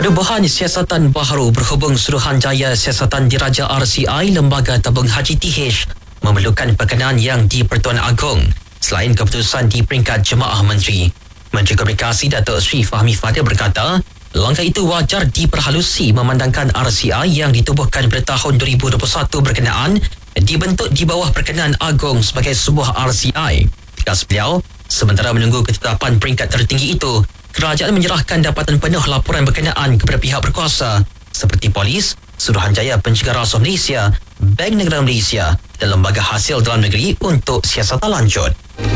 Perubahan siasatan baharu berhubung Suruhanjaya Siasatan Diraja RCI Lembaga Tabung Haji TH memerlukan perkenaan yang di-Pertuan Agong selain keputusan di peringkat Jemaah Menteri. Menteri Komunikasi Datuk Seri Fahmi Fadil berkata, langkah itu wajar diperhalusi memandangkan RCI yang ditubuhkan pada tahun 2021 berkenaan dibentuk di bawah perkenaan Agong sebagai sebuah RCI. Tegas beliau, sementara menunggu ketetapan peringkat tertinggi itu, kerajaan menyerahkan dapatan penuh laporan berkenaan kepada pihak berkuasa seperti Polis, Suruhanjaya Pencegah Rasuah Malaysia, Bank Negara Malaysia dan Lembaga Hasil Dalam Negeri untuk siasatan lanjut.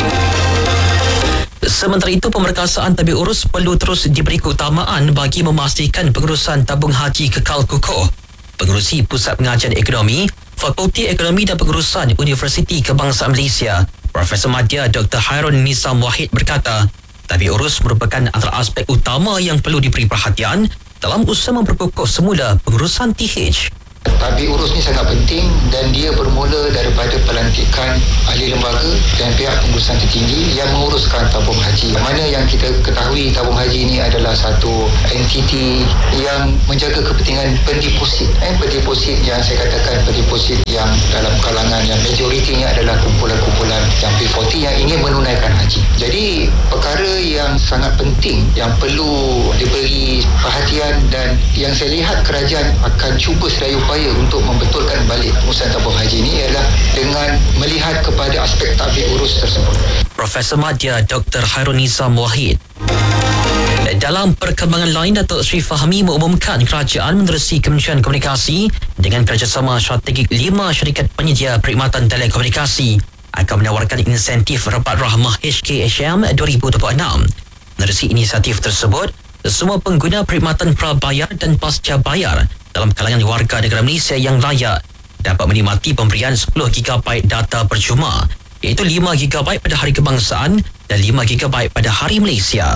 Sementara itu, pemerkasaan tabik urus perlu terus diberi keutamaan bagi memastikan pengurusan tabung haji kekal kukuh. Pengerusi Pusat Pengajian Ekonomi, Fakulti Ekonomi dan Pengurusan Universiti Kebangsaan Malaysia, Profesor Madya Dr. Hairun Nizam Wahid berkata, tabik urus merupakan antara aspek utama yang perlu diberi perhatian dalam usaha memperkukuh semula pengurusan TH. Tabik urus ni sangat penting dan dia bermula daripada pelantikan ahli lembaga dan pihak pengurusan tertinggi yang menguruskan tabung haji. Mana yang kita ketahui tabung haji ini adalah satu entiti yang menjaga kepentingan pendeposit. Pendeposit yang saya katakan pendeposit yang dalam kalangan yang majoritinya adalah kumpulan-kumpulan yang P40 yang ingin menunaikan haji. Jadi perkara yang sangat penting yang perlu diberi perhatian dan yang saya lihat kerajaan akan cuba sedaya upaya untuk membetulkan balik pengurusan tabung haji ini ialah dengan melihat kepada aspek tabik urus tersebut. Profesor Madya Dr. Hairun Nizam Wahid. Dalam perkembangan lain, Datuk Seri Fahmi mengumumkan kerajaan menerusi Kementerian Komunikasi dengan kerjasama strategik 5 syarikat penyedia perkhidmatan telekomunikasi akan menawarkan insentif Rapat Rahmah HKHM 2026. Menerusi inisiatif tersebut, semua pengguna perkhidmatan prabayar dan pasca bayar dalam kalangan warga negara Malaysia yang layak dapat menikmati pemberian 10 GB data percuma, iaitu 5 GB pada Hari Kebangsaan dan 5 GB pada Hari Malaysia.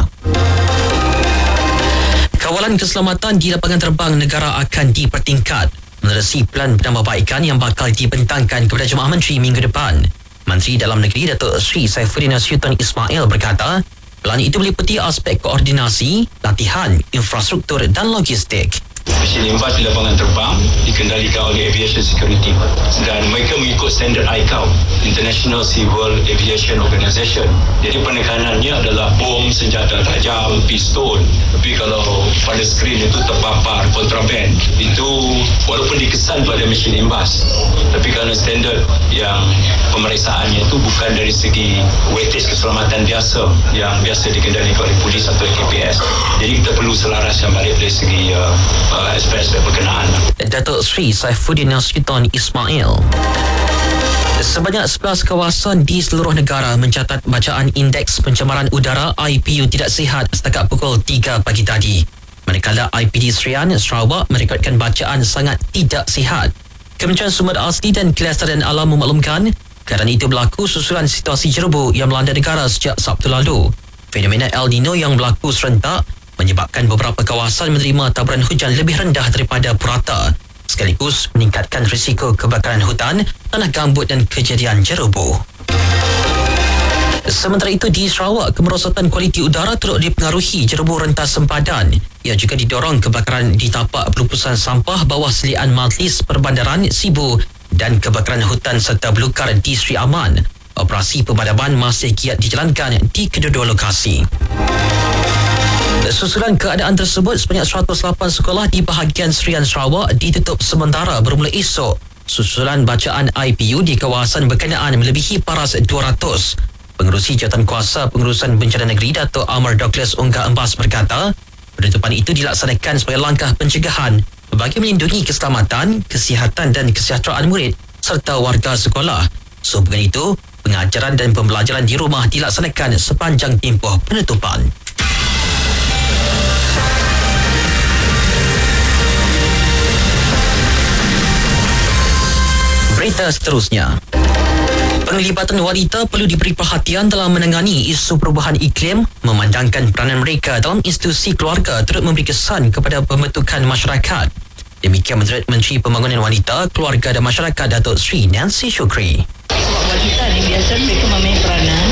Kawalan keselamatan di lapangan terbang negara akan dipertingkat menerusi plan penambahbaikan yang bakal dibentangkan kepada Jemaah Menteri minggu depan. Menteri Dalam Negeri Datuk Seri Saifuddin Nasution Ismail berkata, plan itu meliputi aspek koordinasi, latihan, infrastruktur dan logistik. Mesin limbas di lapangan terbang dikendalikan oleh Aviation Security dan mereka mengikut standard ICAO, International Civil Aviation Organization. Jadi penekanannya adalah bom, senjata tajam, pistol. Tapi kalau pada skrin itu terpapar kontraban, itu walaupun dikesan pada mesin limbas, tapi kerana standard yang pemeriksaannya itu bukan dari segi weightage keselamatan biasa yang biasa dikendalikan oleh polis atau KPS. Jadi kita perlu selaraskan balik dari segi aspek-aspek berkenaan. Datuk Seri Saifuddin Nasution Ismail. Sebanyak 11 kawasan di seluruh negara mencatat bacaan Indeks Pencemaran Udara IPU tidak sihat setakat pukul 3 pagi tadi. Manakala IPD Serian Sarawak merekodkan bacaan sangat tidak sihat. Kementerian Sumber Asli dan Kelestarian Alam memaklumkan keadaan itu berlaku susulan situasi jerebu yang melanda negara sejak Sabtu lalu. Fenomena El Nino yang berlaku serentak menyebabkan beberapa kawasan menerima taburan hujan lebih rendah daripada purata, sekaligus meningkatkan risiko kebakaran hutan, tanah gambut dan kejadian jerebu. Sementara itu, di Sarawak, kemerosotan kualiti udara turut dipengaruhi jerebu rentas sempadan. Ia juga didorong kebakaran di tapak pelupusan sampah bawah selian Majlis Perbandaran Sibu dan kebakaran hutan serta belukar di Sri Aman. Operasi pemadaman masih giat dijalankan di kedua-dua lokasi. Susulan keadaan tersebut, sebanyak 108 sekolah di bahagian Serian Sarawak ditutup sementara bermula esok. Susulan bacaan IPU di kawasan berkenaan melebihi paras 200. Pengerusi Jawatankuasa Pengurusan Bencana Negeri Datuk Amar Douglas Ungga Embas berkata, penutupan itu dilaksanakan sebagai langkah pencegahan bagi melindungi keselamatan, kesihatan dan kesejahteraan murid serta warga sekolah. Sehubungan itu, pengajaran dan pembelajaran di rumah dilaksanakan sepanjang tempoh penutupan. Berita seterusnya. Penglibatan wanita perlu diberi perhatian dalam menangani isu perubahan iklim, memandangkan peranan mereka dalam institusi keluarga turut memberi kesan kepada pembentukan masyarakat. Demikian menurut Menteri Pembangunan Wanita, Keluarga dan Masyarakat Datuk Seri Nancy Shukri. Sebab wanita ni biasa mereka memain peranan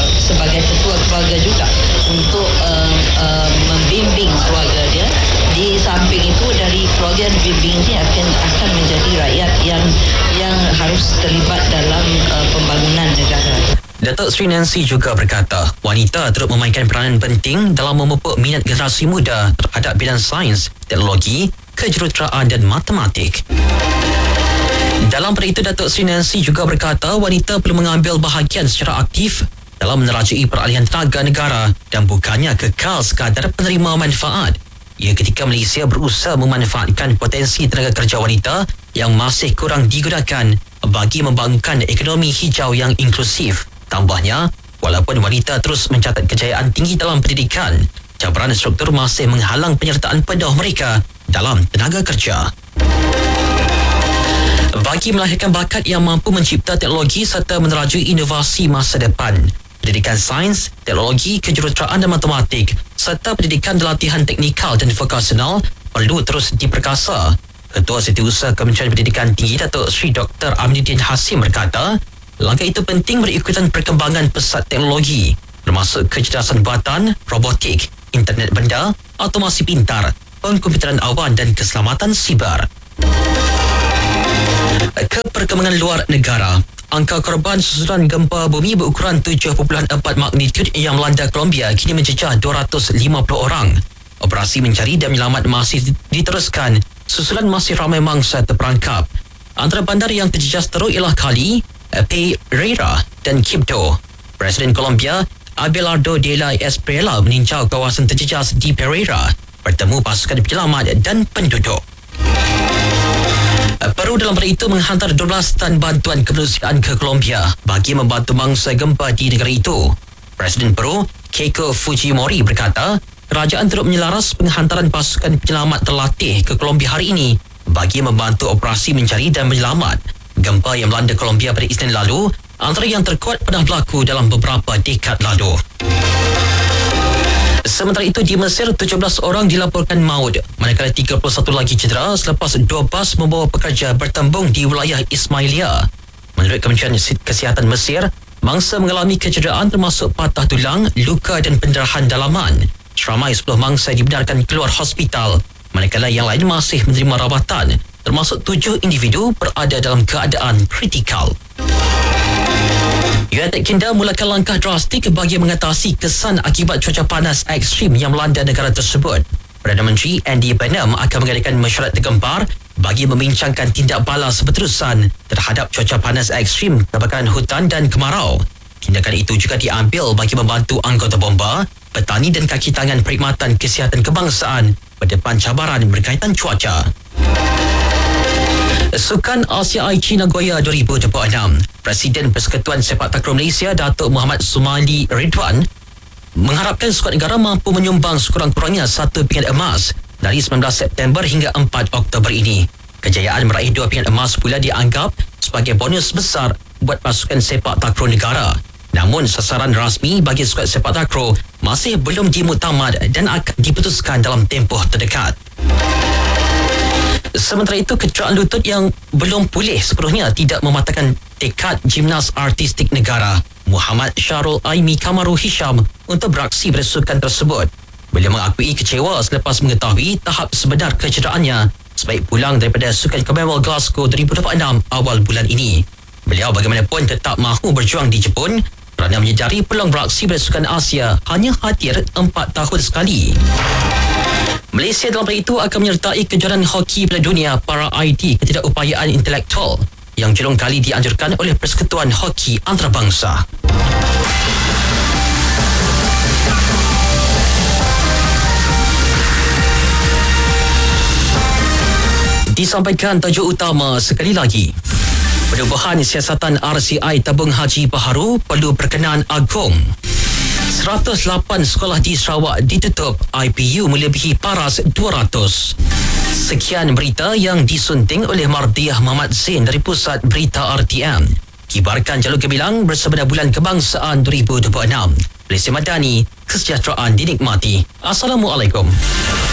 sebagai ketua keluarga juga untuk membimbing keluarga dia di Datuk Seri Nancy juga berkata, wanita turut memainkan peranan penting dalam memupuk minat generasi muda terhadap bidang sains, teknologi, kejuruteraan dan matematik. Dalam pada itu, Datuk Seri Nancy juga berkata wanita perlu mengambil bahagian secara aktif dalam menerajui peralihan tenaga negara dan bukannya kekal sekadar penerima manfaat. Ia ketika Malaysia berusaha memanfaatkan potensi tenaga kerja wanita yang masih kurang digunakan bagi membangunkan ekonomi hijau yang inklusif. Tambahnya, walaupun wanita terus mencatat kejayaan tinggi dalam pendidikan, cabaran struktur masih menghalang penyertaan penuh mereka dalam tenaga kerja. Bagi melahirkan bakat yang mampu mencipta teknologi serta menerajui inovasi masa depan, pendidikan sains, teknologi, kejuruteraan dan matematik serta pendidikan dan latihan teknikal dan vokasional perlu terus diperkasa. Ketua Setiausaha Kementerian Pendidikan Tinggi Datuk Seri Dr. Aminuddin Hasim berkata, langkah itu penting berikutan perkembangan pesat teknologi termasuk kecerdasan buatan, robotik, internet benda, automasi pintar, pengkomputeran awan dan keselamatan siber. Ke perkembangan luar negara, angka korban susulan gempa bumi berukuran 7.4 magnitud yang melanda Colombia kini menjejah 250 orang. Operasi mencari dan menyelamat masih diteruskan susulan masih ramai mangsa terperangkap. Antara bandar yang terjejas teruk ialah Cali, Pereira dan Quibdó. Presiden Colombia Abelardo de la Espriella meninjau kawasan terjejas di Pereira, bertemu pasukan penyelamat dan penduduk. Peru dalam pada itu menghantar 12 tan bantuan kemanusiaan ke Colombia bagi membantu mangsa gempa di negara itu. Presiden Peru, Keiko Fujimori berkata, kerajaan turut menyelaras penghantaran pasukan penyelamat terlatih ke Colombia hari ini bagi membantu operasi mencari dan menyelamat. Gempa yang melanda Colombia pada Isnin lalu antara yang terkuat pernah berlaku dalam beberapa dekad lalu. Sementara itu, di Mesir, 17 orang dilaporkan maut, manakala 31 lagi cedera selepas 2 bas membawa pekerja bertembung di wilayah Ismailia. Menurut Kementerian Kesihatan Mesir, mangsa mengalami kecederaan termasuk patah tulang, luka dan pendarahan dalaman. Seramai 10 mangsa dibenarkan keluar hospital, manakala yang lain masih menerima rawatan, termasuk 7 individu berada dalam keadaan kritikal. United Kingdom mulakan langkah drastik bagi mengatasi kesan akibat cuaca panas ekstrim yang melanda negara tersebut. Perdana Menteri Andy Burnham akan mengadakan mesyuarat tergempar bagi membincangkan tindak balas berterusan terhadap cuaca panas ekstrim, kebakaran hutan dan kemarau. Tindakan itu juga diambil bagi membantu anggota bomba, petani dan kaki tangan Perkhidmatan Kesihatan Kebangsaan berdepan cabaran berkaitan cuaca. Sukan RCI China Goya 2026, Presiden Persekutuan Sepak Takraw Malaysia Datuk Muhammad Sumali Ridwan mengharapkan skuad negara mampu menyumbang sekurang-kurangnya 1 pingat emas dari 19 September hingga 4 Oktober ini. Kejayaan meraih 2 pingat emas pula dianggap sebagai bonus besar buat pasukan sepak takraw negara. Namun sasaran rasmi bagi skuad sepak takraw masih belum dimuktamad dan akan diputuskan dalam tempoh terdekat. Sementara itu, kecederaan lutut yang belum pulih sepenuhnya tidak mematahkan tekad gimnas artistik negara Muhammad Syarul Aimi Kamaru Hisham untuk beraksi pada sukan tersebut. Beliau mengakui kecewa selepas mengetahui tahap sebenar kecederaannya sebaik pulang daripada sukan Commonwealth Glasgow 2026 awal bulan ini. Beliau bagaimanapun tetap mahu berjuang di Jepun kerana menyedari peluang beraksi pada sukan Asia hanya hadir 4 tahun sekali. Malaysia dalam pada itu akan menyertai kejuaraan hoki Piala Dunia para ID ketidakupayaan intelektual yang julung kali dianjurkan oleh Persekutuan Hoki Antarabangsa. Disampaikan tajuk utama sekali lagi. Perubahan siasatan RCI tabung haji baharu perlu berkenaan agung. 108 sekolah di Sarawak ditutup, IPU melebihi paras 200. Sekian berita yang disunting oleh Mardiah Muhammad Zain dari Pusat Berita RTM. Kibarkan Jalur Gemilang bersama Bulan Kebangsaan 2026. Malaysia Madani, kesejahteraan dinikmati. Assalamualaikum.